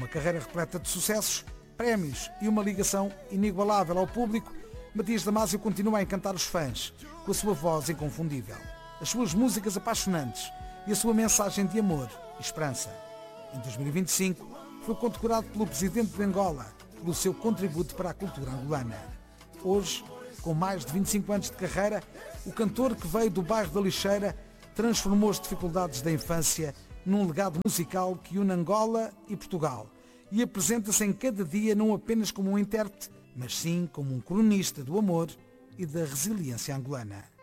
carreira repleta de sucessos, prémios e uma ligação inigualável ao público, Matias Damasio continua a encantar os fãs com a sua voz inconfundível, as suas músicas apaixonantes e a sua mensagem de amor e esperança. Em 2025, foi condecorado pelo presidente de Angola pelo seu contributo para a cultura angolana. Hoje, com mais de 25 anos de carreira, o cantor que veio do bairro da Lixeira transformou as dificuldades da infância num legado musical que une Angola e Portugal e apresenta-se em cada dia não apenas como um intérprete, mas sim como um cronista do amor e da resiliência angolana.